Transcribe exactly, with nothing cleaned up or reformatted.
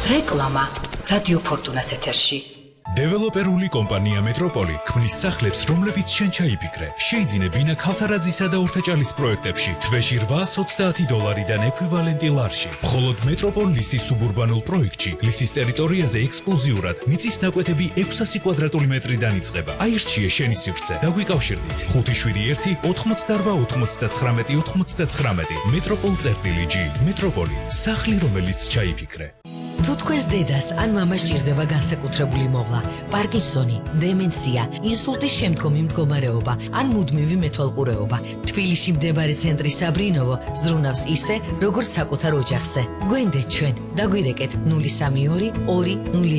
რეკლამა რადიო ფორტუნას ეთერში. დეველოპერული კომპანია მეტროპოლი ქმნის სახლებს, რომლებიც შენ ჩაიფიქრე. შეიძინე ბინა ქავთარაძისა და ორთაჭალის პროექტებში თვეში რვაას ოცდაათი დოლარიდან ექვივალენტი ლარში. მხოლოდ მეტროპოლ ლისის სუბურბანულ პროექტში ლისის ტერიტორიაზე ექსკლუზიურად მიწის ნაკვეთები ექვსასი კვადრატული მეტრიდან იწყება. აირჩიე შენი სივრცე. დაგვიკავშირდით ხუთი შვიდი ერთი ოთხმოცდარვა ოთხმოცდაცხრამეტი ოთხმოცდაცხრამეტი. მეტროპოლ წერტილი ჯი. მეტროპოლი, სახლი, რომელიც ჩაიფიქრე. თუ თქვენს დედას ან მამას ჭირდება განსაკუთრებული მოვლა, პარკინსონი, დემენცია, ინსულტის შემდგომი მდგომარეობა ან მუდმივი მეთვალყურეობა, თბილისში მდებარე ცენტრი საბრინოვო ზრუნავს ისე, როგორც საკუთარ ოჯახზე. გვენდეთ ჩვენ, დაგვირეკეთ ნული სამი ორი ორი ნული